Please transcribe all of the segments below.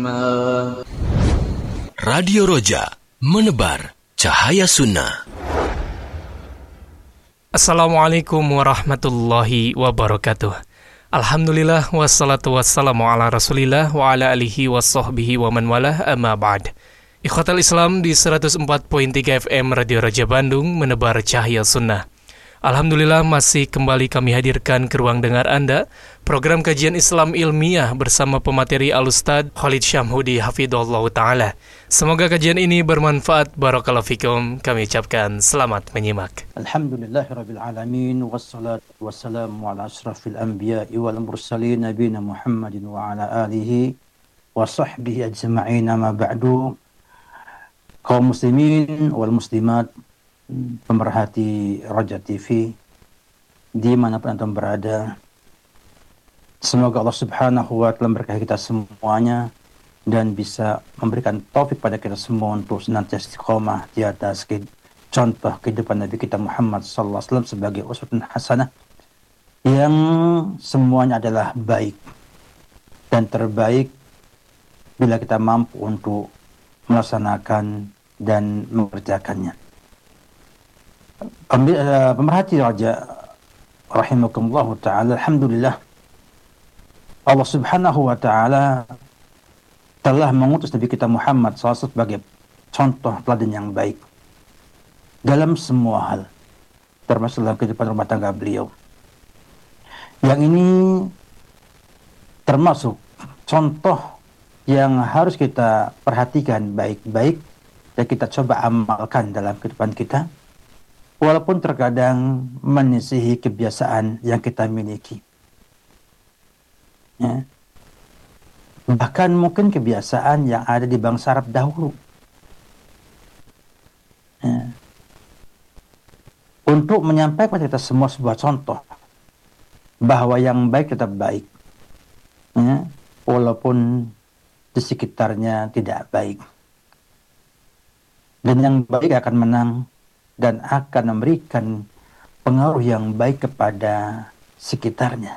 Radio Roja, menebar cahaya sunnah. Assalamualaikum warahmatullahi wabarakatuh. Alhamdulillah wassalatu wassalamu ala rasulillah wa ala alihi wa sahbihi wa man walah amma ba'd. Ikhwatal Islam di 104.3 FM Radio Roja Bandung, menebar cahaya sunnah. Alhamdulillah masih kembali kami hadirkan ke ruang dengar Anda program kajian Islam ilmiah bersama pemateri Al-Ustadz Khalid Syamhudi hafidhullah ta'ala. Semoga kajian ini bermanfaat. Barakallahu fikum. Kami ucapkan selamat menyimak. Alhamdulillahirrabbilalamin. Wassalatu wassalamu ala ashrafil anbiya'i wal mursalin nabiyina Muhammadin wa ala alihi wa sahbihi ajma'in, ma ba'du. Kaum muslimin wal muslimat, pemerhati Roja TV dimanapun antum berada, semoga Allah subhanahu wa ta'ala memberkahi kita semuanya dan bisa memberikan taufik pada kita semua untuk senantiasa istiqomah di atas contoh kehidupan Nabi kita Muhammad sallallahu alaihi wasallam sebagai uswatun hasanah, yang semuanya adalah baik dan terbaik bila kita mampu untuk melaksanakan dan mengerjakannya. Pemerhati Roja rahimakumullah ta'ala, alhamdulillah Allah subhanahu wa ta'ala telah mengutus Nabi kita Muhammad SAW sebagai contoh teladan yang baik dalam semua hal, termasuk dalam kehidupan rumah tangga beliau. Yang ini termasuk contoh yang harus kita perhatikan baik-baik dan kita coba amalkan dalam kehidupan kita, walaupun terkadang menyisihi kebiasaan yang kita miliki. Ya. Bahkan mungkin kebiasaan yang ada di bangsa Arab dahulu. Ya. Untuk menyampaikan kepada kita semua sebuah contoh bahwa yang baik tetap baik. Ya. Walaupun di sekitarnya tidak baik. Dan yang baik akan menang dan akan memberikan pengaruh yang baik kepada sekitarnya.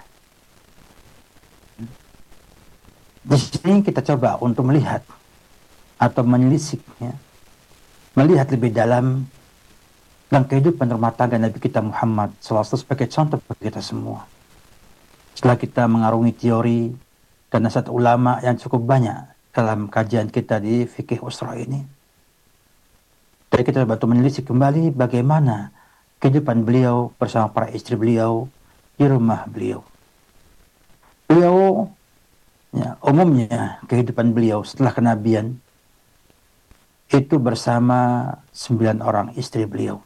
Di sini kita coba untuk melihat atau menelisik, ya, melihat lebih dalam dalam kehidupan rumah tangga Nabi kita Muhammad SAW sebagai contoh bagi kita semua. Setelah kita mengarungi teori dan nasihat ulama yang cukup banyak dalam kajian kita di fikih usrah ini, jadi kita coba menelisik kembali bagaimana kehidupan beliau bersama para istri beliau di rumah beliau. Beliau, ya, umumnya kehidupan beliau setelah kenabian itu bersama 9 orang istri beliau.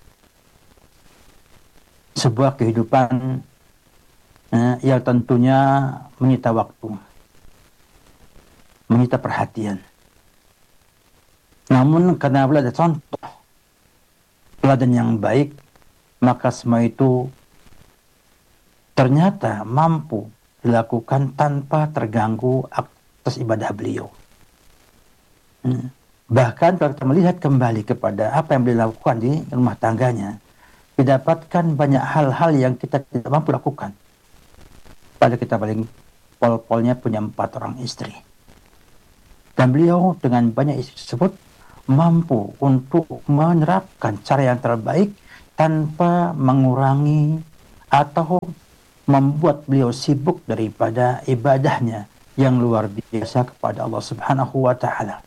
Sebuah kehidupan yang tentunya menyita waktu, menyita perhatian. Namun karena beliau ada contoh teladan yang baik, maka semua itu ternyata mampu dilakukan tanpa terganggu aktivitas ibadah beliau. Bahkan kalau kita melihat kembali kepada apa yang beliau lakukan di rumah tangganya, didapatkan banyak hal-hal yang kita tidak mampu lakukan. Pada kita paling pol-polnya punya 4 orang istri. Dan beliau dengan banyak istri tersebut mampu untuk menerapkan cara yang terbaik tanpa mengurangi atau membuat beliau sibuk daripada ibadahnya yang luar biasa kepada Allah Subhanahu wa ta'ala.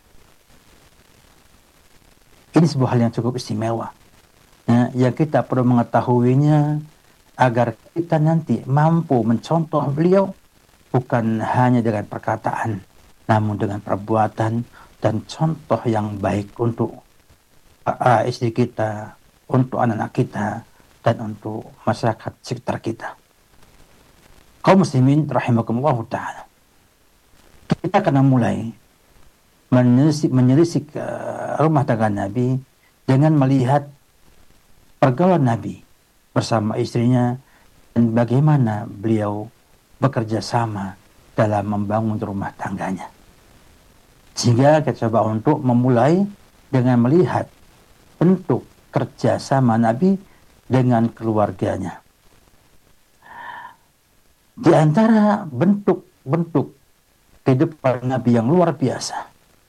Ini sebuah hal yang cukup istimewa, ya, yang kita perlu mengetahuinya agar kita nanti mampu mencontoh beliau bukan hanya dengan perkataan, namun dengan perbuatan dan contoh yang baik untuk istri kita, untuk anak-anak kita, dan untuk masyarakat sekitar kita. Kaum muslimin rahimakumullah ta'ala, kita akan mulai menyelisik rumah tangga Nabi dengan melihat pergaulan Nabi bersama istrinya dan bagaimana beliau bekerja sama dalam membangun rumah tangganya. Sehingga kita coba untuk memulai dengan melihat bentuk kerjasama Nabi dengan keluarganya. Di antara bentuk-bentuk kehidupan Nabi yang luar biasa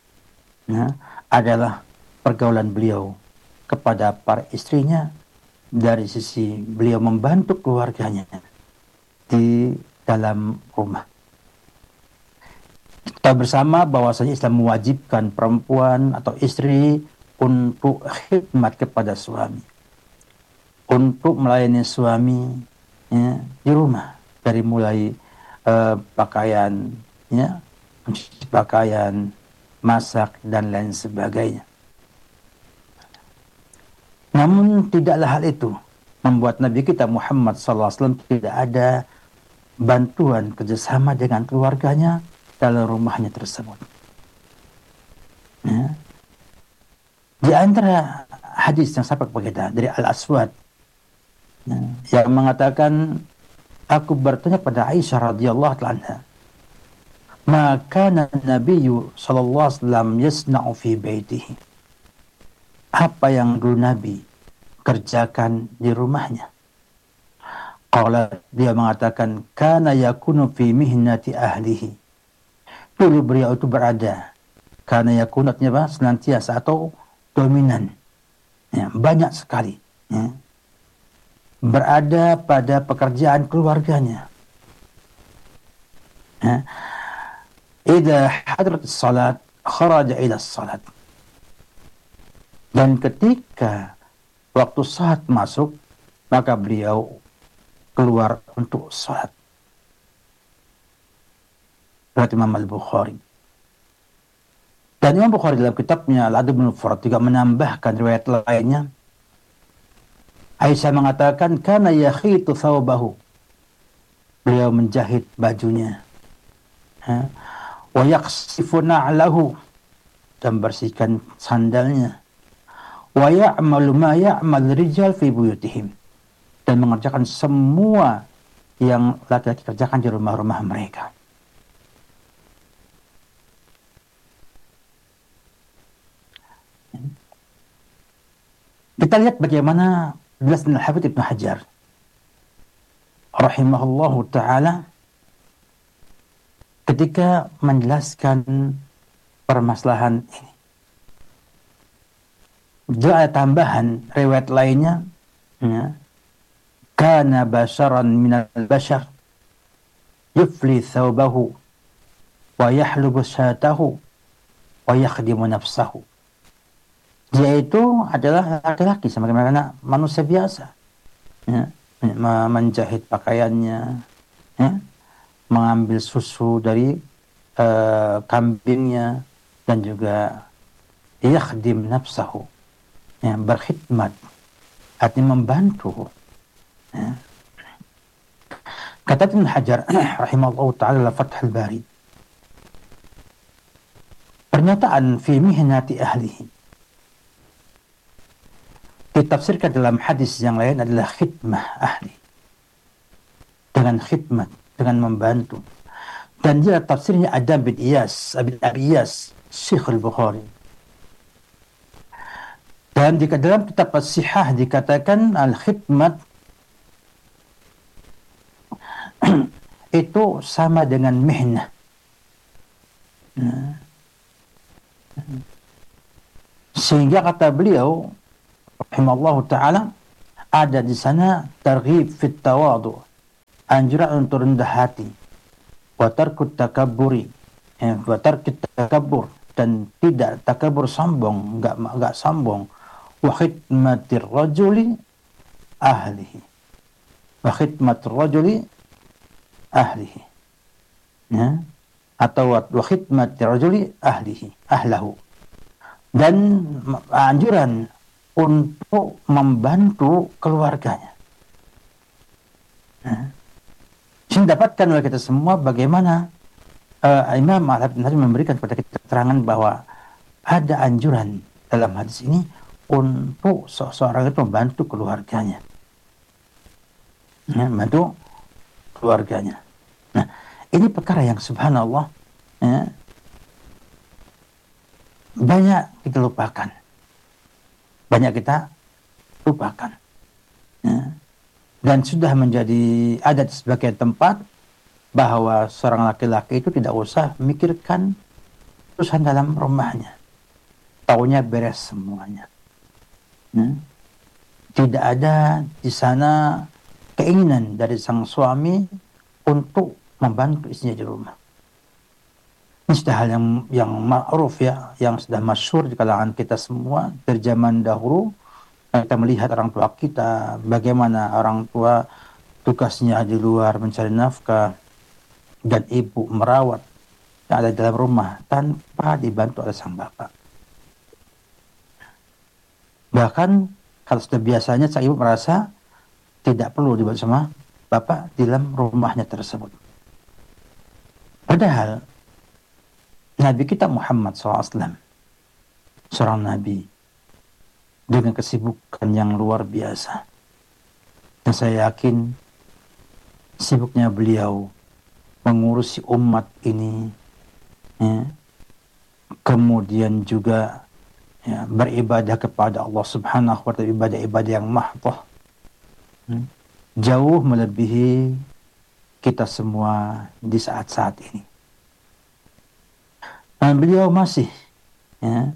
adalah pergaulan beliau kepada para istrinya, dari sisi beliau membantu keluarganya di dalam rumah. Kita bersama bahwasanya Islam mewajibkan perempuan atau istri untuk khidmat kepada suami, untuk melayani suami di rumah, dari mulai pakaian, mencuci pakaian, masak, dan lain sebagainya. Namun tidaklah hal itu membuat Nabi kita Muhammad SAW tidak ada bantuan kerjasama dengan keluarganya dalam rumahnya tersebut. Di antara hadis yang sampai kepada kita dari Al-Aswad yang mengatakan, aku bertanya pada Aisyah radhiyallahu anha, maka Nabi sallallahu alaihi wasallam yasna'u fi baitihi, apa yang dulu Nabi kerjakan di rumahnya. Qala, dia mengatakan, kana yakunu fi mihnati ahlihi, dulu beliau itu berada, kana yakunu artinya senantiasa atau dominan, banyak sekali berada pada pekerjaan keluarganya. Idza hadrat salat kharaja ila salat, dan ketika waktu salat masuk, maka beliau keluar untuk salat. Riwayat Imam Al-Bukhari. Dan Imam Bukhari dalam kitabnya Al-Adab al-Mufrad juga menambahkan riwayat lainnya. Aisyah mengatakan, kana yakhitu thawbahu, beliau menjahit bajunya, wa yaksifu na'lahu, dan bersihkan sandalnya, wa ya'malu ma ya'mal rijal fi buyutihim, dan mengerjakan semua yang laki-laki kerjakan di rumah-rumah mereka. Kita lihat bagaimana jelasnya Al-Hafidz Ibnu Hajar rahimahullahu ta'ala ketika menjelaskan permasalahan ini. Juga ada tambahan riwayat lainnya, kana basharan minal bashar yufli thawbahu wa yahlubu syatahu wa yakhdimu nafsahu. Dia itu adalah laki-laki sebagaimana manusia biasa, menjahit pakaiannya, mengambil susu dari kambingnya, dan juga yakhdim nafsahu, berkhidmat, artinya membantu. Kata Ibnu Hajar rahimahullah ta'ala Fathul Bari, pernyataan fi mihnati ahlihi ditafsirkan dalam hadis yang lain adalah khidmah ahli, dengan khidmat, dengan membantu. Dan dia tafsirnya ada bin Iyas, Abi Iyas, Syekh Al-Bukhari. Dan jika dalam kitab As-Sihah dikatakan al-khidmat itu sama dengan mihnah. Sehingga kata beliau rahimallahu ta'ala, ada di sana targhib fit tawadu, anjuran untuk rendah hati, wa tarkut takabburi, wa tarkut takabbur, dan tidak takabur, sombong, enggak sombong, wa khidmatir rajuli ahlihi, wa khidmatir rajuli ahlihi, atau wa khidmatir rajuli ahlahu, dan anjuran untuk membantu keluarganya. Sehingga dapatkan oleh kita semua bagaimana Imam Al-Hafidz memberikan kepada kita keterangan bahwa ada anjuran dalam hadis ini untuk seseorang itu membantu keluarganya, membantu keluarganya. Nah, ini perkara yang subhanallah banyak kita lupakan. Banyak kita lupakan. Dan sudah menjadi adat sebagian tempat bahwa seorang laki-laki itu tidak usah memikirkan urusan dalam rumahnya, taunya beres semuanya. Tidak ada di sana keinginan dari sang suami untuk membantu istrinya di rumah. Ini sudah hal yang ma'ruf ya, yang sudah masyhur di kalangan kita semua dari zaman dahulu. Kita melihat orang tua kita, bagaimana orang tua tugasnya di luar mencari nafkah dan ibu merawat yang ada di dalam rumah tanpa dibantu oleh sang bapak. Bahkan kalau sudah biasanya sang ibu merasa tidak perlu dibantu sama bapak di dalam rumahnya tersebut. Padahal Nabi kita Muhammad SAW, seorang Nabi dengan kesibukan yang luar biasa. Dan saya yakin sibuknya beliau mengurusi umat ini, ya, kemudian juga ya, beribadah kepada Allah Subhanahu wa ta'ala, ibadah-ibadah yang mahdoh, jauh melebihi kita semua di saat-saat ini. Dan beliau masih ya,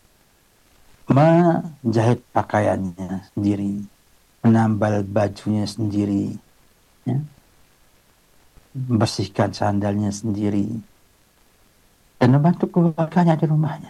menjahit pakaiannya sendiri, menambal bajunya sendiri, ya, membersihkan sandalnya sendiri, dan membantu keluarganya di rumahnya.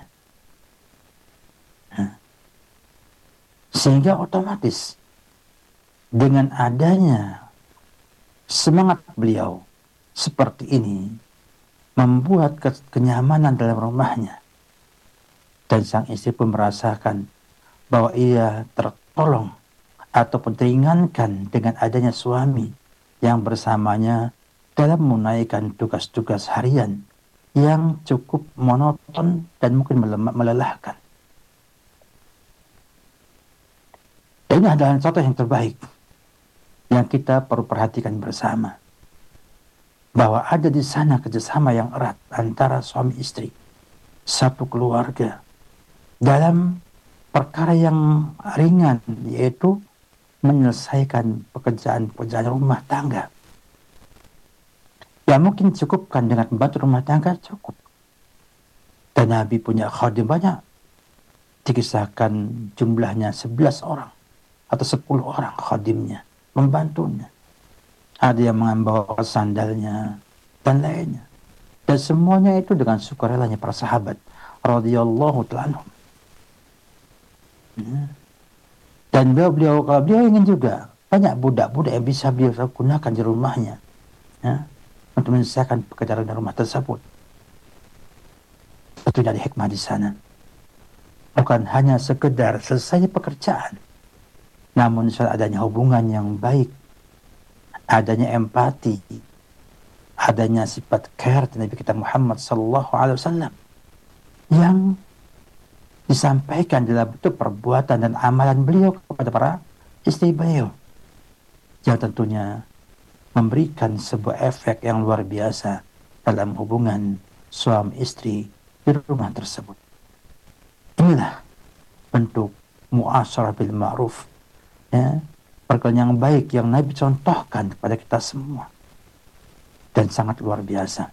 Sehingga otomatis dengan adanya semangat beliau seperti ini membuat kenyamanan dalam rumahnya, dan sang istri pun merasakan bahwa ia tertolong ataupun teringankan dengan adanya suami yang bersamanya dalam menunaikan tugas-tugas harian yang cukup monoton dan mungkin melelahkan. Ini adalah contoh yang terbaik yang kita perlu perhatikan bersama, bahwa ada di sana kerjasama yang erat antara suami istri, satu keluarga, dalam perkara yang ringan, yaitu menyelesaikan pekerjaan-pekerjaan rumah tangga. Ya mungkin cukupkan dengan membantu rumah tangga cukup. Dan Nabi punya khadim banyak. Dikisahkan jumlahnya 11 orang atau 10 orang khadimnya membantunya. Ada yang membawa sandalnya dan lainnya. Dan semuanya itu dengan sukarelanya para sahabat radhiyallahu ta'ala anhum. Dan beliau ingin juga banyak budak-budak yang bisa beliau gunakan di rumahnya, ya, untuk menyelesaikan pekerjaan rumah tersebut. Tentunya ada hikmah di sana. Bukan hanya sekedar selesai pekerjaan, namun adanya hubungan yang baik, adanya empati, adanya sifat care dari Nabi kita Muhammad sallallahu alaihi wasallam yang disampaikan dalam bentuk perbuatan dan amalan beliau kepada para istri beliau, yang tentunya memberikan sebuah efek yang luar biasa dalam hubungan suami istri di rumah tersebut. Inilah bentuk muasyarah bil ma'ruf, ya, pergaulan yang baik yang Nabi contohkan kepada kita semua, dan sangat luar biasa.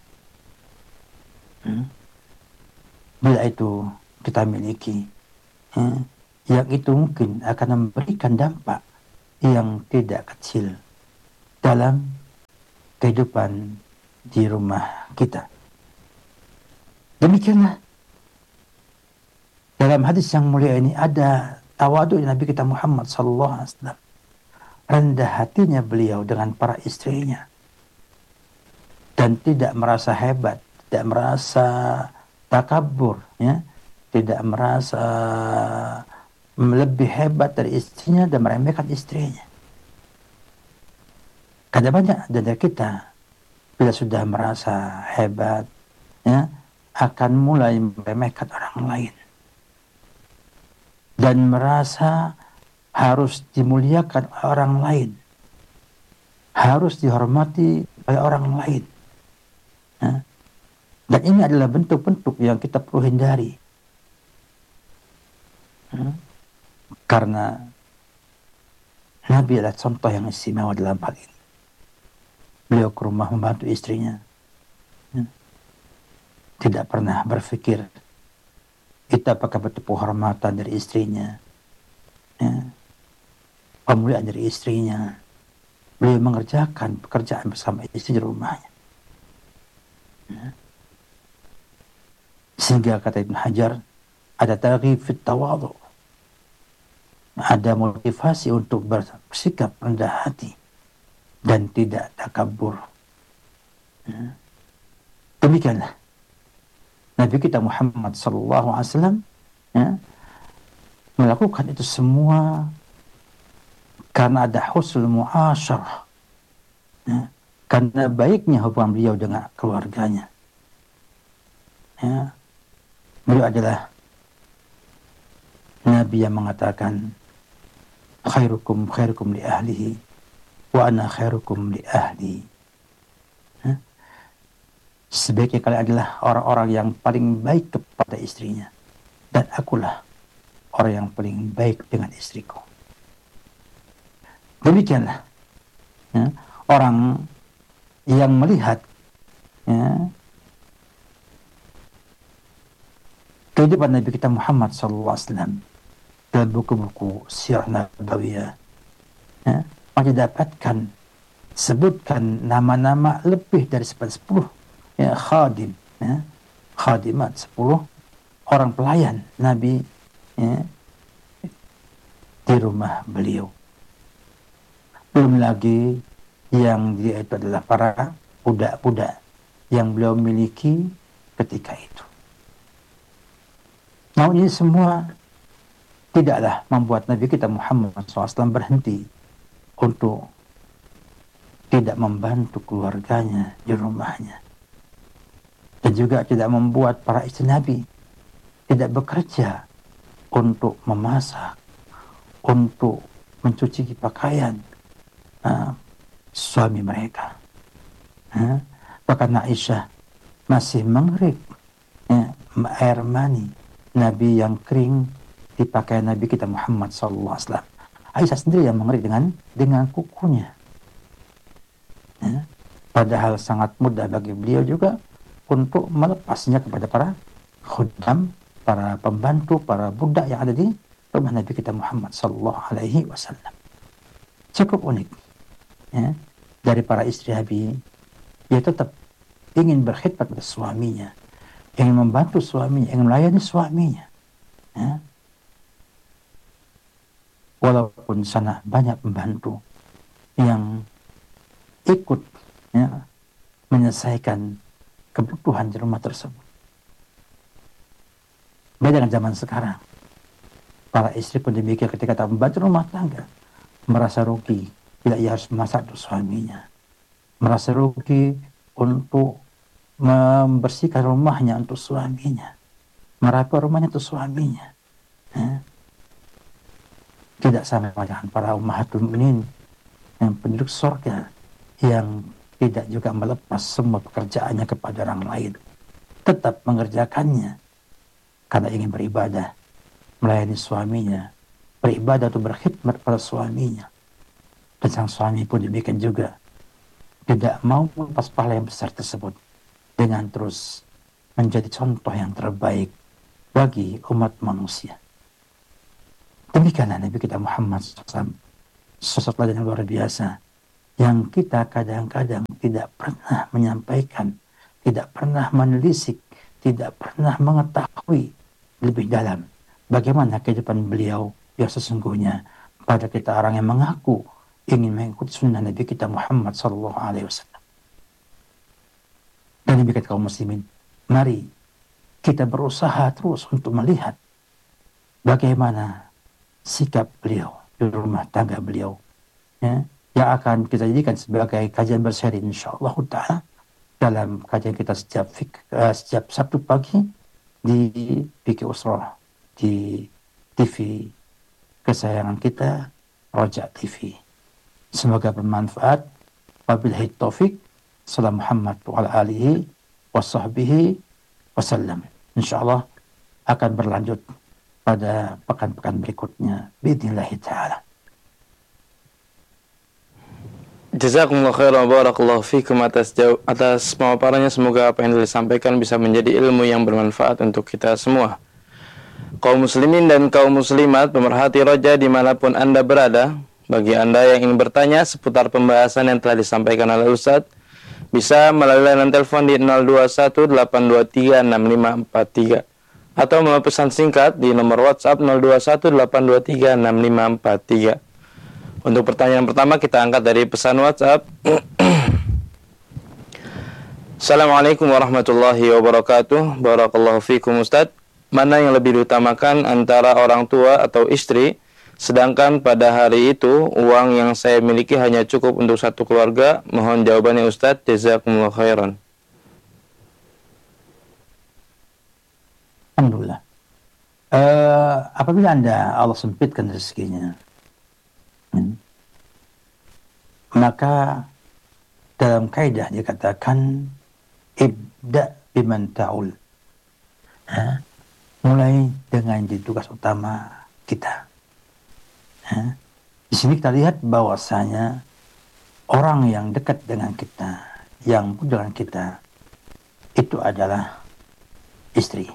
Bila itu kita miliki, yang itu mungkin akan memberikan dampak yang tidak kecil dalam kehidupan di rumah kita. Demikianlah dalam hadis yang mulia ini ada tawadu Nabi kita Muhammad sallallahu alaihi wasallam, rendah hatinya beliau dengan para istrinya, dan tidak merasa hebat, tidak merasa takabur, ya, tidak merasa lebih hebat dari istrinya dan meremehkan istrinya. Kadang banyak dari kita bila sudah merasa hebat, ya, akan mulai meremehkan orang lain dan merasa harus dimuliakan oleh orang lain, harus dihormati oleh orang lain, ya. Dan ini adalah bentuk-bentuk yang kita perlu hindari, karena Nabi adalah contoh yang istimewa dalam hal ini. beliau ke rumah membantu istrinya. Tidak pernah berpikir itu apakah bentuk penghormatan dari istrinya, pemuliaan dari istrinya. Beliau mengerjakan pekerjaan bersama istri di rumahnya. Sehingga kata Ibn Hajar, ada targhib fit tawadhu, ada motivasi untuk bersikap rendah hati dan tidak takabur. Demikianlah Nabi kita Muhammad sallallahu alaihi wasallam melakukan itu semua karena ada husnul muasyarah, karena baiknya hubungan beliau dengan keluarganya. Beliau adalah Nabi yang mengatakan, khairukum khairukum li ahlihi wa ana khairukum li ahli. Sebaiknya kalian adalah orang-orang yang paling baik kepada istrinya, dan akulah orang yang paling baik dengan istriku. Demikianlah orang yang melihat kehidupan Nabi kita Muhammad SAW dalam buku-buku sirah nabawiyah, masih dapatkan sebutkan nama-nama lebih dari 10 khadim, khadimat, 10 orang pelayan Nabi di rumah beliau. Belum lagi yang dia itu adalah para budak-budak yang beliau miliki ketika itu. Namun ini semua tidaklah membuat Nabi kita Muhammad SAW berhenti untuk tidak membantu keluarganya di rumahnya. Dan juga tidak membuat para istri Nabi tidak bekerja untuk memasak, untuk mencuci pakaian suami mereka. Bahkan Aisyah masih mengerik air mani Nabi yang kering di pakaian Nabi kita Muhammad SAW. Aisyah sendiri yang mengerik dengan kukunya. Padahal sangat mudah bagi beliau juga untuk melepasnya kepada para khuddam, para pembantu, para budak yang ada di rumah Nabi kita Muhammad SAW. Cukup unik dari para istri Nabi, dia tetap ingin berkhidmat pada suaminya, ingin membantu suaminya, ingin melayani suaminya. Walaupun sana banyak pembantu yang ikut menyelesaikan kebutuhan di rumah tersebut. Beda dengan zaman sekarang. Para istri pun demikian, ketika membantu rumah tangga, merasa rugi bila ia harus memasak untuk suaminya, merasa rugi untuk membersihkan rumahnya untuk suaminya, merapi rumahnya untuk suaminya. Tidak sama dengan para ummahatul mukminin yang penduduk surga yang tidak juga melepas semua pekerjaannya kepada orang lain, tetap mengerjakannya karena ingin beribadah, melayani suaminya, beribadah untuk berkhidmat pada suaminya. Dan sang suami pun demikian juga, tidak mau melepas pahala yang besar tersebut dengan terus menjadi contoh yang terbaik bagi umat manusia. Demikianlah Nabi kita Muhammad SAW, sosok teladan yang luar biasa, yang kita kadang-kadang tidak pernah menyampaikan, tidak pernah menelisik, tidak pernah mengetahui lebih dalam bagaimana kehidupan beliau yang sesungguhnya pada kita orang yang mengaku ingin mengikuti sunnah Nabi kita Muhammad SAW. Dan demikian kaum muslimin, mari kita berusaha terus untuk melihat bagaimana sikap beliau di rumah tangga beliau, yang akan kita jadikan sebagai kajian berseri insyaallah ta'ala dalam kajian kita setiap Sabtu pagi di Fikih Usrah, di TV kesayangan kita, Roja TV. Semoga bermanfaat. Wabillahi taufik. Salam Muhammad wa ala alihi wa sahbihi wasallam. Insyaallah akan berlanjut pada pekan-pekan berikutnya biidznillah ta'ala. Jazakumullah khairan barakallahu fikum atas pemaparannya. Semoga apa yang disampaikan bisa menjadi ilmu yang bermanfaat untuk kita semua. Kaum muslimin dan kaum muslimat pemerhati Roja dimanapun Anda berada, bagi Anda yang ingin bertanya seputar pembahasan yang telah disampaikan oleh Ustadz, bisa melalui layanan telepon di 0218236543 atau melalui pesan singkat di nomor WhatsApp 0218236543. Untuk pertanyaan pertama kita angkat dari pesan WhatsApp. Assalamualaikum warahmatullahi wabarakatuh. Barakallahu fikum Ustadz. Mana yang lebih diutamakan antara orang tua atau istri? Sedangkan pada hari itu uang yang saya miliki hanya cukup untuk satu keluarga. Mohon jawabannya Ustadz. Jazakumullah khairan. Alhamdulillah. Apabila Allah sempitkan rezekinya, maka dalam kaidah dikatakan ibda biman ta'ul, mulai dengan jadi tugas utama kita. Di sini kita lihat bahwasanya orang yang dekat dengan kita, yang dengan kita, itu adalah istri.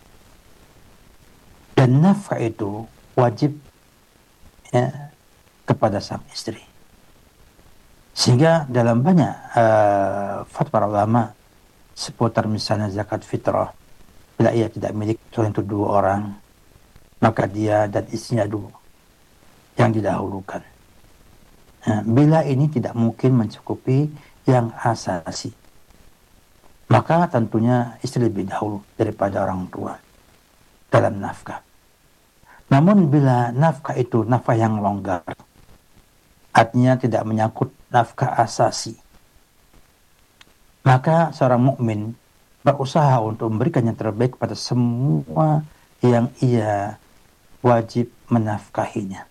Dan nafkah itu wajib kepada sang istri. Sehingga dalam banyak fatwa para ulama seputar misalnya zakat fitrah, bila ia tidak milik selain itu 2 orang, maka dia dan istrinya dulu yang didahulukan. Bila ini tidak mungkin mencukupi yang asasi, maka tentunya istri lebih dahulu daripada orang tua dalam nafkah. Namun bila nafkah itu nafkah yang longgar, artinya tidak menyangkut nafkah asasi, maka seorang mukmin berusaha untuk memberikan yang terbaik pada semua yang ia wajib menafkahinya.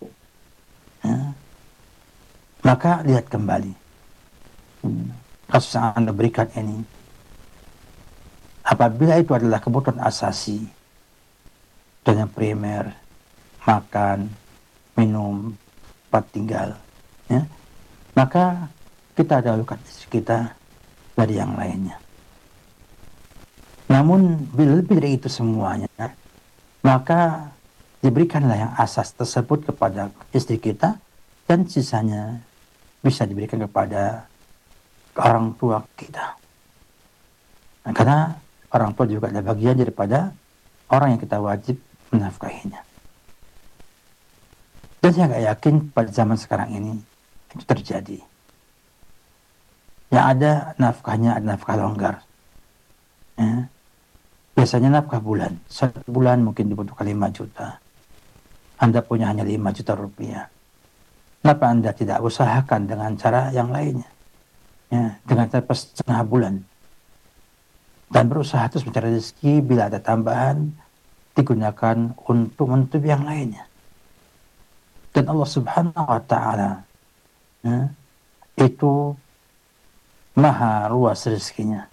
Maka lihat kembali kasus yang Anda berikan ini. Apabila itu adalah kebutuhan asasi dan yang primer, makan, minum, tempat tinggal, maka kita dahulukan istri kita dari yang lainnya. Namun bila lebih dari itu semuanya, maka diberikanlah yang asas tersebut kepada istri kita, dan sisanya bisa diberikan kepada orang tua kita. Karena orang tua juga adalah bagian daripada orang yang kita wajib menafkahinya. Dan saya nggak yakin pada zaman sekarang ini itu terjadi. Yang ada nafkahnya ada nafkah longgar. Biasanya nafkah bulan. 1 bulan mungkin dibutuhkan 5 juta. Anda punya hanya 5 juta rupiah. Kenapa Anda tidak usahakan dengan cara yang lainnya? Dengan cara setengah bulan. Dan berusaha terus mencari rezeki, bila ada tambahan, digunakan untuk menutupi yang lainnya. Dan Allah Subhanahu wa Ta'ala itu maha luas rezekinya,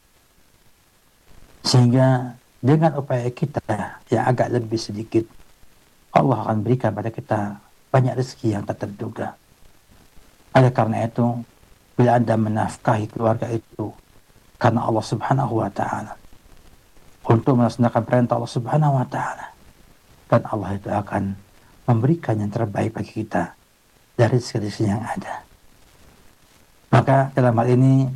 sehingga dengan upaya kita yang agak lebih sedikit, Allah akan berikan pada kita banyak rezeki yang tak terduga. Oleh karena itu, bila Anda menafkahi keluarga itu karena Allah Subhanahu wa Ta'ala, untuk melaksanakan perintah Allah Subhanahu wa Ta'ala, dan Allah itu akan memberikan yang terbaik bagi kita dari segala yang ada. Maka dalam hal ini